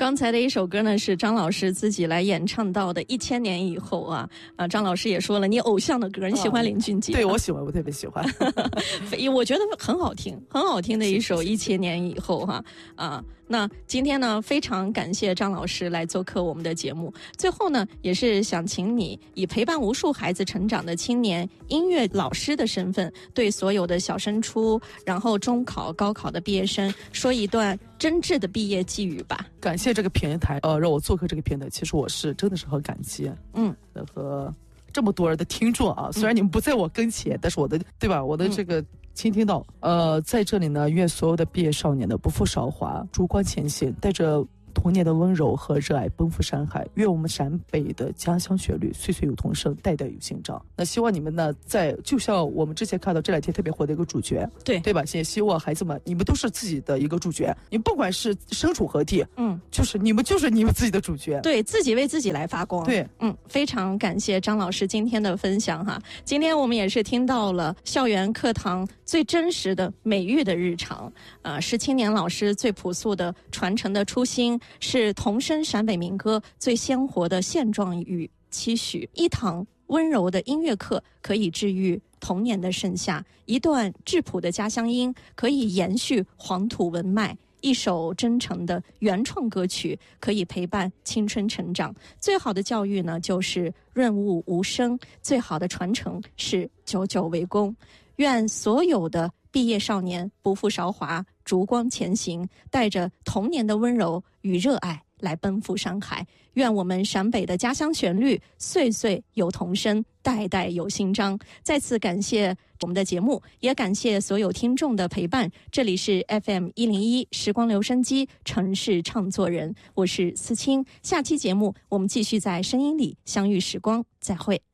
刚才的一首歌呢是张老师自己来演唱到的《1000年以后》张老师也说了，你偶像的歌，你喜欢林俊杰？ 对，我喜欢，我特别喜欢。 我觉得很好听，很好听的一首《1000年以后》那今天呢，非常感谢张老师来做客我们的节目。最后呢，也是想请你以陪伴无数孩子成长的青年音乐老师的身份，对所有的小升初，然后中考、高考的毕业生，说一段真挚的毕业寄语吧。 感谢这个平台，让我做客这个平台，其实我是真的是很感激。和这么多人的听众虽然你们不在我跟前，但是我的对吧？我的这个倾听到，在这里呢，愿所有的毕业少年的不负韶华，烛光前行，带着童年的温柔和热爱奔赴山海，愿我们陕北的家乡旋律岁岁有童声，代代有新章。那希望你们呢，就像我们之前看到这两天特别火的一个主角，对吧？也希望孩子们，你们都是自己的一个主角，你不管是身处何地，就是你们自己的主角， 对自己为自己来发光。 对， 非常感谢张老师今天的分享今天我们也是听到了校园课堂最真实的美育的日常，是青年老师最朴素的传承的初心，是童声陕北民歌最鲜活的现状与期许。一堂温柔的音乐课可以治愈童年的盛夏，一段质朴的家乡音可以延续黄土文脉，一首真诚的原创歌曲可以陪伴青春成长。最好的教育呢，就是润物无声；最好的传承是久久为功。愿所有的毕业少年不负韶华，烛光前行，带着童年的温柔与热爱来奔赴山海。愿我们陕北的家乡旋律岁岁有童声，代代有新章。再次感谢我们的节目，也感谢所有听众的陪伴。这里是 FM101 时光留声机城市唱作人，我是思清。下期节目我们继续在声音里相遇时光，再会。